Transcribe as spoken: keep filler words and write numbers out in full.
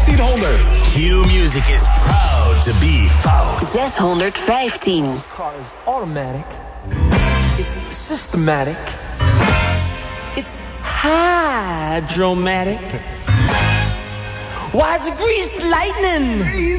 zestienhonderd. Q-Music is proud to be fout. zeshonderdvijftien. Car is automatic. It's systematic. It's hydromatic. Why, it's greased lightning.